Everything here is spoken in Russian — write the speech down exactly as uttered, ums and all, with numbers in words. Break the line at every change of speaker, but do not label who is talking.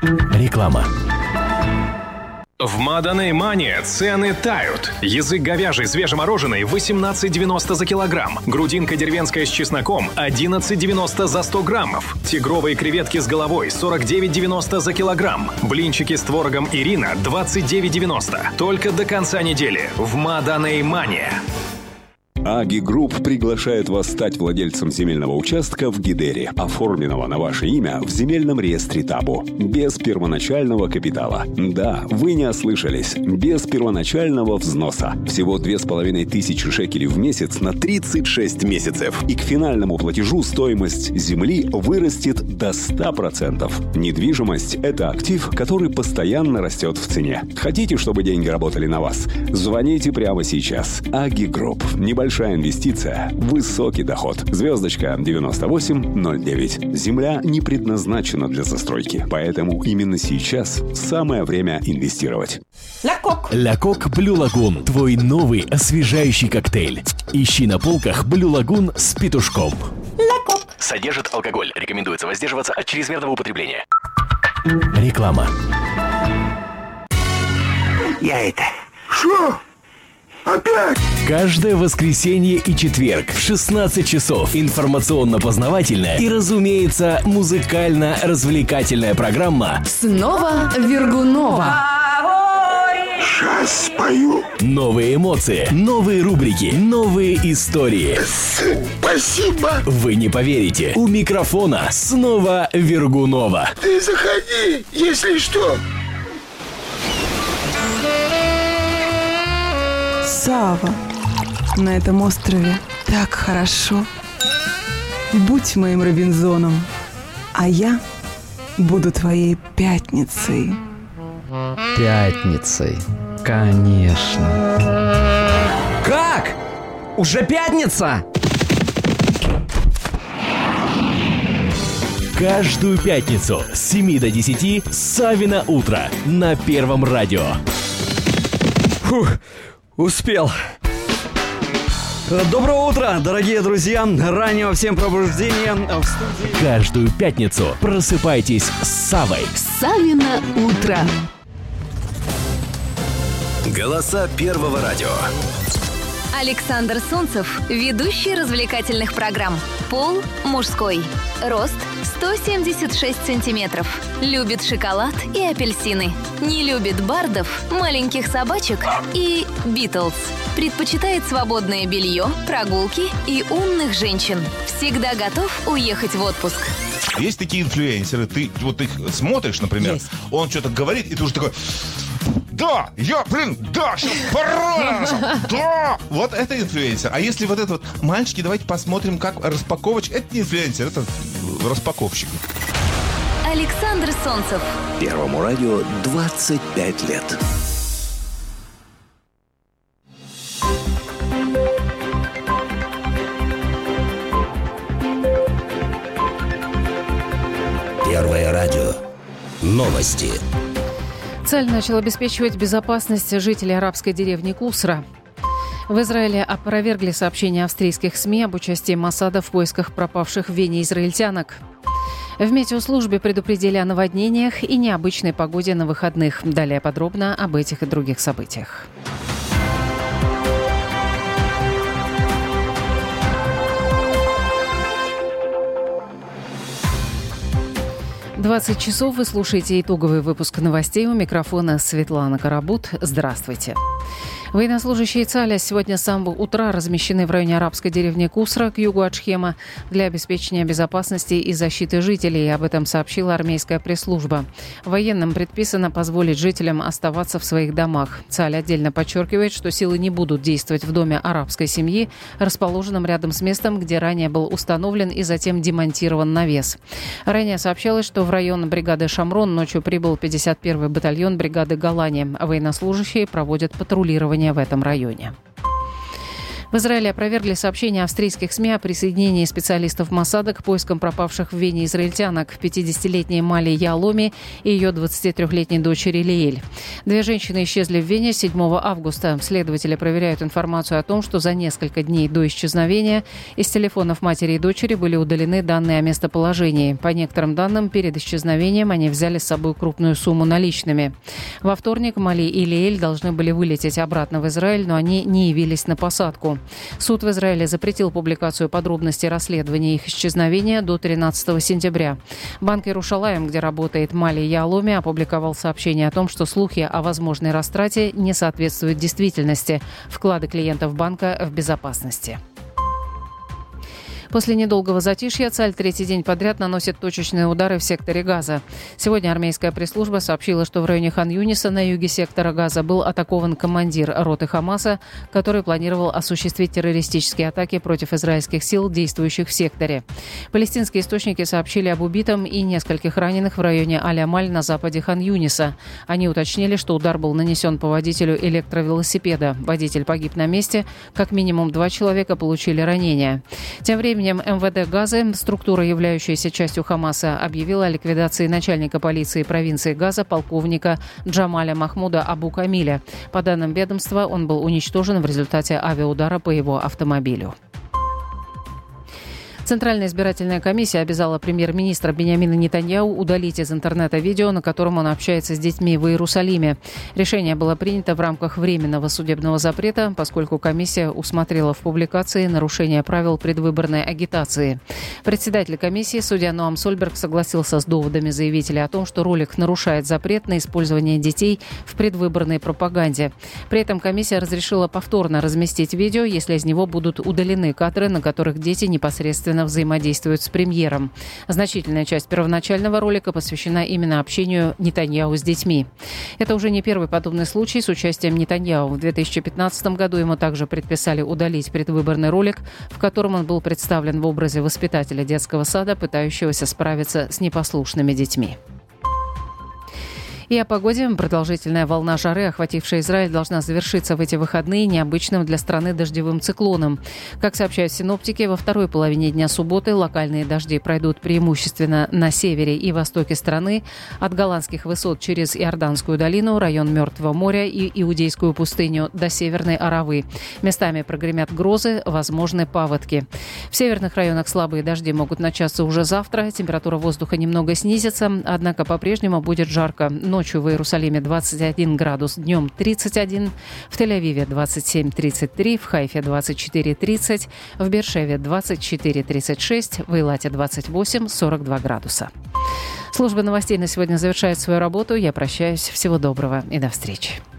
Реклама.
В Маданей Мане цены тают. Язык говяжий свежемороженый восемнадцать девяносто за килограмм. Грудинка деревенская с чесноком одиннадцать девяносто за сто граммов. Тигровые креветки с головой сорок девять девяносто за килограмм. Блинчики с творогом Ирина двадцать девять девяносто. Только до конца недели в Маданей Мане.
Аги Групп приглашает вас стать владельцем земельного участка в Гидере, оформленного на ваше имя в земельном реестре Табу, без первоначального капитала. Да, вы не ослышались, без первоначального взноса. Всего две с половиной тысячи шекелей в месяц на тридцать шесть месяцев. И к финальному платежу стоимость земли вырастет до ста процентов. Недвижимость – это актив, который постоянно растет в цене. Хотите, чтобы деньги работали на вас? Звоните прямо сейчас. Аги Групп. Небольшой Большая инвестиция, высокий доход. Звездочка девяносто восемь ноль девять. Земля не предназначена для застройки, поэтому именно сейчас самое время инвестировать.
Ля Кок. Ля Кок Блю Лагун. Твой новый освежающий коктейль. Ищи на полках Блю Лагун с петушком. Ля Кок.
Содержит алкоголь. Рекомендуется воздерживаться от чрезмерного употребления.
Реклама.
Я это... Что? Опять?
Каждое воскресенье и четверг в шестнадцать часов информационно-познавательная и, разумеется, музыкально-развлекательная программа
«Снова Вергунова».
Сейчас спою.
Новые эмоции, новые рубрики, новые истории.
Спасибо.
Вы не поверите, у микрофона снова Вергунова.
Ты заходи, если что.
Сава, на этом острове так хорошо. Будь моим Робинзоном, а я буду твоей пятницей.
Пятницей, конечно. Как? Уже пятница?
Каждую пятницу с семи до десяти Савино утро на Первом радио.
Фух. Успел. Доброе утро, дорогие друзья. Раннего всем пробуждения в студии.
Каждую пятницу просыпайтесь с Савой.
Савино утро.
Голоса Первого радио.
Александр Солнцев, ведущий развлекательных программ. Пол мужской. Рост сто семьдесят шесть сантиметров. Любит шоколад и апельсины. Не любит бардов, маленьких собачек и Битлз. Предпочитает свободное белье, прогулки и умных женщин. Всегда готов уехать в отпуск.
Есть такие инфлюенсеры, ты вот их смотришь, например, есть. Он что-то говорит, и ты уже такой... Да, я, блин, да, сейчас пора, да. Вот это инфлюенсер. А если вот это вот, мальчики, давайте посмотрим, как распаковочка. Это не инфлюенсер, это распаковщик.
Александр Солнцев.
Первому радио двадцать пять лет.
Первое радио. Новости.
Цаль начал обеспечивать безопасность жителей арабской деревни Кусра. В Израиле опровергли сообщения австрийских СМИ об участии Моссада в поисках пропавших в Вене израильтянок. В метеослужбе предупредили о наводнениях и необычной погоде на выходных. Далее подробно об этих и других событиях. двадцать часов вы слушаете итоговый выпуск новостей. У микрофона Светлана Карабут. Здравствуйте. Военнослужащие ЦАЛЯ сегодня с самого утра размещены в районе арабской деревни Кусра к югу от Шхема для обеспечения безопасности и защиты жителей. Об этом сообщила армейская пресс-служба. Военным предписано позволить жителям оставаться в своих домах. ЦАЛЯ отдельно подчеркивает, что силы не будут действовать в доме арабской семьи, расположенном рядом с местом, где ранее был установлен и затем демонтирован навес. Ранее сообщалось, что в район бригады «Шамрон» ночью прибыл пятьдесят первый батальон бригады «Голани». Военнослужащие проводят патрулирование в этом районе. В Израиле опровергли сообщения австрийских СМИ о присоединении специалистов Моссада к поискам пропавших в Вене израильтянок пятидесятилетней Мали Яаломи и ее двадцатитрёхлетней дочери Лиэль. Две женщины исчезли в Вене седьмого августа. Следователи проверяют информацию о том, что за несколько дней до исчезновения из телефонов матери и дочери были удалены данные о местоположении. По некоторым данным, перед исчезновением они взяли с собой крупную сумму наличными. Во вторник Мали и Лиэль должны были вылететь обратно в Израиль, но они не явились на посадку. Суд в Израиле запретил публикацию подробностей расследования их исчезновения до тринадцатого сентября. Банк Иерушалаим, где работает Мали Яаломи, опубликовал сообщение о том, что слухи о возможной растрате не соответствуют действительности. Вклады клиентов банка в безопасности. После недолгого затишья Цаль третий день подряд наносит точечные удары в секторе Газа. Сегодня армейская пресс-служба сообщила, что в районе Хан-Юниса на юге сектора Газа был атакован командир роты Хамаса, который планировал осуществить террористические атаки против израильских сил, действующих в секторе. Палестинские источники сообщили об убитом и нескольких раненых в районе Аль-Амаль на западе Хан-Юниса. Они уточнили, что удар был нанесен по водителю электровелосипеда. Водитель погиб на месте, как минимум два человека получили ранения. Тем временем МВД Газы, структура, являющаяся частью Хамаса, объявила о ликвидации начальника полиции провинции Газа полковника Джамаля Махмуда Абу Камиля. По данным ведомства, он был уничтожен в результате авиаудара по его автомобилю. Центральная избирательная комиссия обязала премьер-министра Биньямина Нетаньяху удалить из интернета видео, на котором он общается с детьми в Иерусалиме. Решение было принято в рамках временного судебного запрета, поскольку комиссия усмотрела в публикации нарушение правил предвыборной агитации. Председатель комиссии, судья Ноам Сольберг, согласился с доводами заявителя о том, что ролик нарушает запрет на использование детей в предвыборной пропаганде. При этом комиссия разрешила повторно разместить видео, если из него будут удалены кадры, на которых дети непосредственно взаимодействуют с премьером. Значительная часть первоначального ролика посвящена именно общению Нетаньяху с детьми. Это уже не первый подобный случай с участием Нетаньяху. В две тысячи пятнадцатом году ему также предписали удалить предвыборный ролик, в котором он был представлен в образе воспитателя детского сада, пытающегося справиться с непослушными детьми. И о погоде. Продолжительная волна жары, охватившая Израиль, должна завершиться в эти выходные необычным для страны дождевым циклоном. Как сообщают синоптики, во второй половине дня субботы локальные дожди пройдут преимущественно на севере и востоке страны, от голландских высот через Иорданскую долину, район Мертвого моря и Иудейскую пустыню до Северной Аравы. Местами прогремят грозы, возможны паводки. В северных районах слабые дожди могут начаться уже завтра. Температура воздуха немного снизится, однако по-прежнему будет жарко. Ночью в Иерусалиме двадцать один градус, днем тридцать один, в Тель-Авиве двадцать семь тридцать три, в Хайфе двадцать четыре тридцать, в Беэр-Шеве двадцать четыре тридцать шесть, в Эйлате двадцать восемь сорок два градуса. Служба новостей на сегодня завершает свою работу. Я прощаюсь. Всего доброго и до встречи.